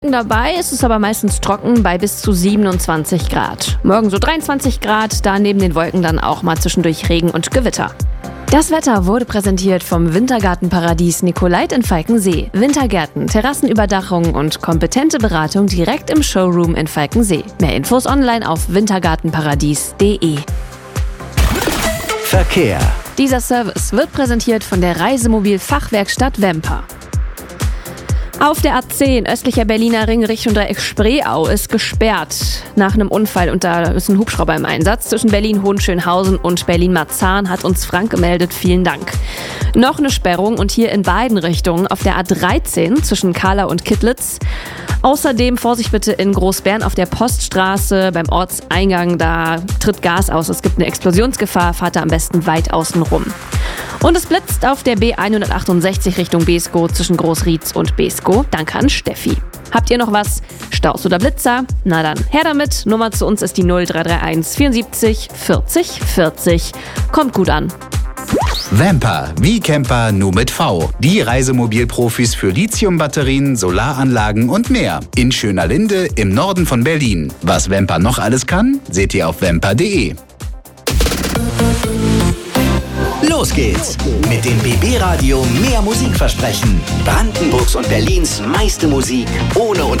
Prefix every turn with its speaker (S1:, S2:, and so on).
S1: Dabei ist es aber meistens trocken bei bis zu 27 Grad. Morgen so 23 Grad, da neben den Wolken dann auch mal zwischendurch Regen und Gewitter. Das Wetter wurde präsentiert vom Wintergartenparadies Nicolait in Falkensee. Wintergärten, Terrassenüberdachung und kompetente Beratung direkt im Showroom in Falkensee. Mehr Infos online auf wintergartenparadies.de.
S2: Verkehr.
S1: Dieser Service wird präsentiert von der Reisemobil-Fachwerkstatt Wemper. Auf der A10 östlicher Berliner Ring Richtung Dreieck Spreeau ist gesperrt nach einem Unfall und da ist ein Hubschrauber im Einsatz. Zwischen Berlin-Hohenschönhausen und Berlin-Marzahn hat uns Frank gemeldet. Vielen Dank. Noch eine Sperrung und hier in beiden Richtungen auf der A13 zwischen Kahla und Kittlitz. Außerdem Vorsicht bitte in Großbären auf der Poststraße beim Ortseingang, da tritt Gas aus. Es gibt eine Explosionsgefahr, fahrt da am besten weit außen rum. Und es blitzt auf der B168 Richtung Beeskow zwischen Großrietz und Beeskow. Danke an Steffi. Habt ihr noch was? Staus oder Blitzer? Na dann, her damit. Nummer zu uns ist die 0331 74 40 40. Kommt gut an.
S2: Wemper, wie Camper, nur mit V. Die Reisemobilprofis für Lithiumbatterien, Solaranlagen und mehr. In Schönerlinde im Norden von Berlin. Was Wemper noch alles kann, seht ihr auf wemper.de. Los geht's mit dem BB Radio Mehr Musik versprechen. Brandenburgs und Berlins meiste Musik ohne